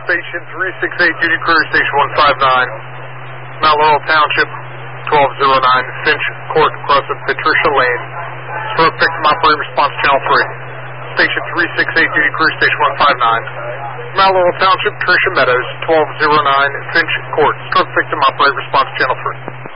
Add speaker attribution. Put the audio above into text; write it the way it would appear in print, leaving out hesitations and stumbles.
Speaker 1: Station 368, Duty Crew, Station 159, Mount Laurel Township, 1209, Finch Court, across of Patricia Lane. Stroke victim operator, response channel 3. Station 368, Duty Crew, Station 159, Mount Laurel Township, Patricia Meadows, 1209, Finch Court. Stroke victim operator, response channel 3.